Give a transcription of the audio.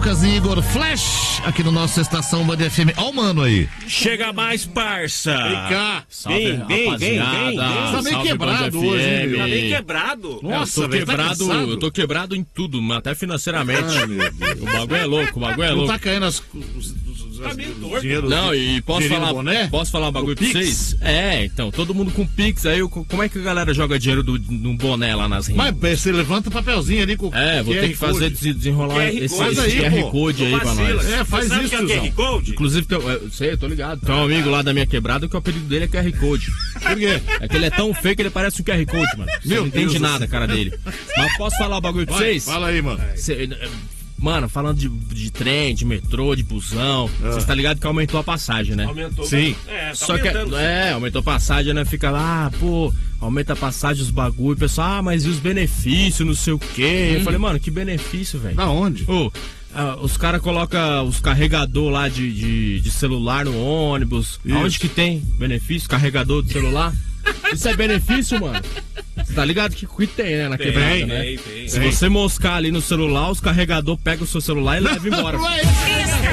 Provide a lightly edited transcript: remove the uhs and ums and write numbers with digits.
Lucas e Igor Flash, aqui no nosso Estação Band FM. Ó o mano aí. Chega mais, parça. Vem cá. Vem. Tá meio quebrado hoje, hein? Tá meio quebrado. Nossa, eu tô quebrado em tudo, até financeiramente. Ai, meu Deus. O bagulho é louco, Não tá caindo dinheiro. Não, e posso falar um bagulho pra Pix? vocês? Então, todo mundo com Pix, aí como é que a galera joga dinheiro no boné lá nas rimas? Mas você levanta o papelzinho ali com vou ter que fazer, desenrolar esse aí, QR Code aí pra nós. Faz Sabe isso, que é QR Code? Inclusive, eu tô ligado. Tem um amigo lá da minha quebrada que o apelido dele é QR Code. Por quê? É que ele é tão feio que ele parece um QR Code, mano. Você não entende nada, cara dele. Mas posso falar um bagulho pra vocês? Fala aí, mano. Mano, falando de trem, de metrô, de busão, vocês tá ligado que aumentou a passagem, né? Aumentou. Sim. Tá Só que, aumentando. aumentou a passagem, né? Fica lá, aumenta a passagem, os bagulho, o pessoal, mas e os benefícios, não sei o quê? Eu falei, mano, que benefício, velho? Da onde? Os caras colocam os carregador lá de celular no ônibus. Isso. Aonde que tem benefício? Carregador de celular? Isso é benefício, mano? Você tá ligado que tem, né? Na quebrada, né? Tem. Se você moscar ali no celular, os carregador pegam o seu celular e levam embora.